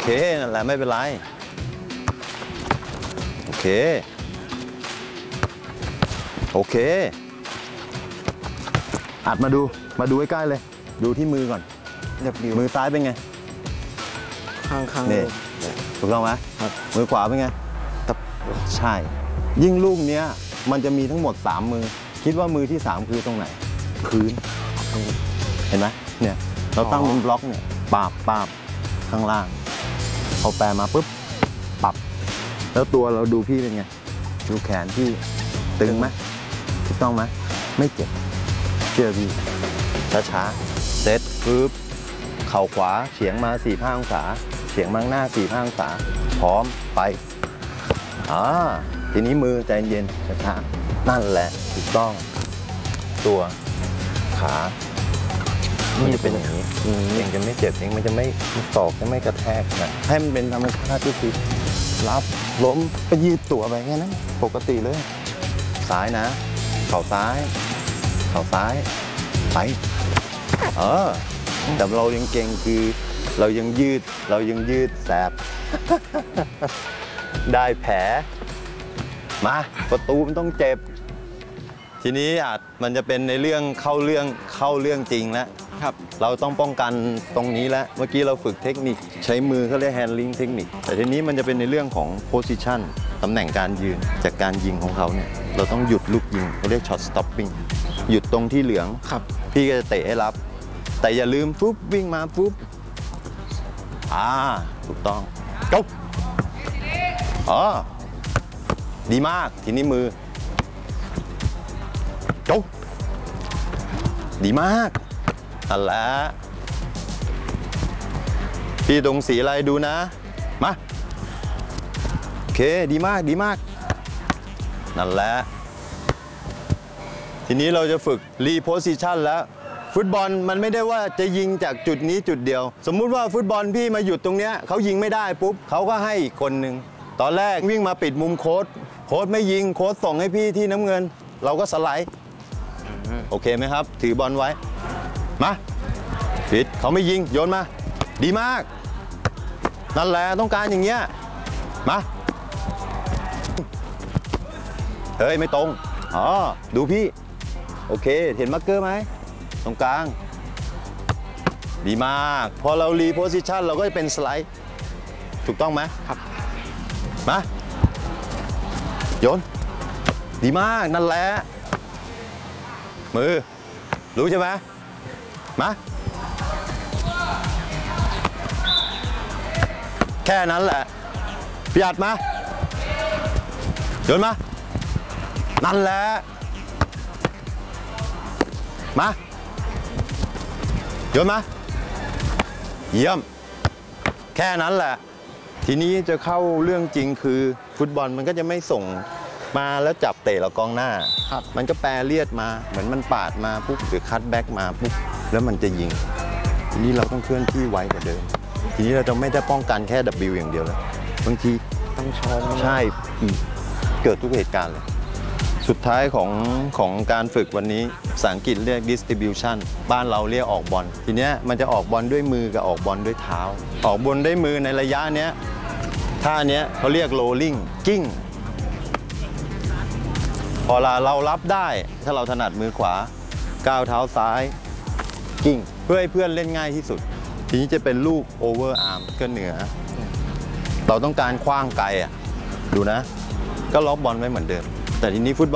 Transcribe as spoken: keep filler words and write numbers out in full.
นั่นแหละไม่เป็นไรโอเคโอเคอัดมาดูมาดูใกล้ๆเลยดูที่มือก่อนมือซ้ายเป็นไงข้างข้างนี่ถูกต้องไหมมือขวาเป็นไงใช่ยิ่งลูกเนี้ยมันจะมีทั้งหมดสามมือคิดว่ามือที่สามคือตรงไหนพื้นเห็นไหมเนี่ยเราตั้งเป็นบล็อกเนี่ยปาบปาบข้างล่างเอาแปรมาปุ๊บปรับแล้วตัวเราดูพี่เป็นไงดูแขนพี่ตึงไหมถูกต้องไหมไม่เจ็บเชื่อพี่ช้าๆเซตปึ๊บเข่าขวาเฉียงมาสี่ห้าองศาเฉียงมาหน้าสี่ห้าองศาพร้อมไปอ่าทีนี้มือใจเย็นช้าๆนั่นแหละถูกต้องตัวขามันจะเป็นอย่างนี้เองจะไม่เจ็บเองมันจะไม่ศอกจะไม่กระแทกนะให้มันเป็นธรรมชาติที่คือรับล้มก็ยืดตัวไปแค่นั้นปกติเลยซ้ายนะเข่าซ้ายเข่าซ้ายไปเออแต่เรายังเก่งคือเรายังยืดเรายังยืดแสบ ได้แผลมาประตูมันต้องเจ็บทีนี้อาจมันจะเป็นในเรื่องเข้าเรื่องเข้าเรื่องจริงแล้วครับเราต้องป้องกันตรงนี้แล้วเมื่อกี้เราฝึกเทคนิคใช้มือเขาเรียก handling เทคนิคแต่ทีนี้มันจะเป็นในเรื่องของ position ตำแหน่งการยืนจากการยิงของเขาเนี่ยเราต้องหยุดลูกยิงเขาเรียก shot stopping หยุดตรงที่เหลืองครับพี่ก็จะเตะให้รับแต่อย่าลืมฟุ๊บวิ่งมาฟุ๊บอ่าถูกต้องจบอ๋อดีมากทีนี้มือจบดีมากนั่นแหละพี่ตรงสีอะไรดูนะมาโอเคดีมากดีมากนั่นแหละทีนี้เราจะฝึกรีโพสิชันแล้วฟุตบอลมันไม่ได้ว่าจะยิงจากจุดนี้จุดเดียวสมมุติว่าฟุตบอลพี่มาหยุดตรงเนี้ยเขายิงไม่ได้ปุ๊บเขาก็ให้อีกคนหนึ่งตอนแรกวิ่งมาปิดมุมโค้ชโค้ชไม่ยิงโค้ชส่งให้พี่ที่น้ำเงินเราก็สไลด์โอเคไหมครับถือบอลไว้มาปิดเขาไม่ยิงโยนมาดีมากนั่นแหละต้องการอย่างเงี้ยมาเฮ้ยไม่ตรงอ๋อดูพี่โอเคเห็นมาร์กเกอร์ไหมตรงกลางดีมากพอเรารีโพสิชันเราก็จะเป็นสไลด์ถูกต้องไหมครับมาโยนดีมากนั่นแหละมือรู้ใช่ไหมมาแค่นั้นแหละพี่อัดมาโยนมานั่นแหละมาโยนมาเยี่ยมแค่นั้นแหละทีนี้จะเข้าเรื่องจริงคือฟุตบอลมันก็จะไม่ส่งมาแล้วจับเตะเรากองหน้ามันก็แปรเลียดมาเหมือนมันปาดมาปุ๊บหรือคัตแบ็กมาปุ๊บแล้วมันจะยิงทีนี้เราต้องเคลื่อนที่ไวกว่าเดิมทีนี้เราจะไม่ได้ป้องกันแค่ ดับเบิลยู อย่างเดียวแล้วบางทีต้องชนใช่เกิดทุกเหตุการณ์เลยสุดท้ายของของการฝึกวันนี้ภาษาอังกฤษเรียก distribution บ้านเราเรียกออกบอลทีเนี้ยมันจะออกบอลด้วยมือกับออกบอลด้วยเท้าออกบอลด้วยมือในระยะเนี้ยท่าเนี้ยเขาเรียก rolling กิ้งพอเรารับได้ถ้าเราถนัดมือขวาก้าวเท้าซ้ายกิ้งเพื่อให้เพื่อนเล่นง่ายที่สุดทีนี้จะเป็นลูก over arm ก็เหนือเราต้องการคว้างไกลอ่ะดูนะก็ล็อกบอลไว้เหมือนเดิมแต่ทีนี้ฟุตบอล